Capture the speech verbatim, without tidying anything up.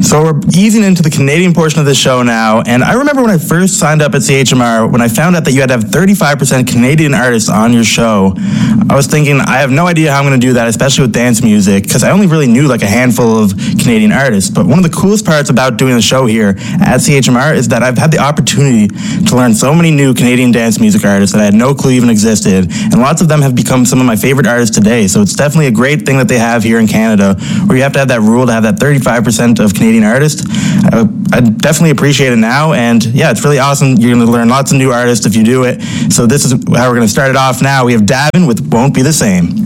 So we're easing into the Canadian portion of the show now, and I remember when I first signed up at C H M R, when I found out that you had to have thirty-five percent Canadian artists on your show, I was thinking, I have no idea how I'm going to do that, especially with dance music, because I only really knew like a handful of Canadian artists. But one of the coolest parts about doing the show here at C H M R is that I've had the opportunity to learn so many new Canadian dance music artists that I had no clue even existed, and lots of them have become some of my favorite artists today. So it's definitely a great thing that they have here in Canada, where you have to have that rule to have that thirty-five percent of Canadian artists. I, I definitely appreciate it now, and yeah, it's really awesome. You're going to learn lots of new artists if you do it. So this is how we're going to start it off now. We have Davin with Won't Be the Same.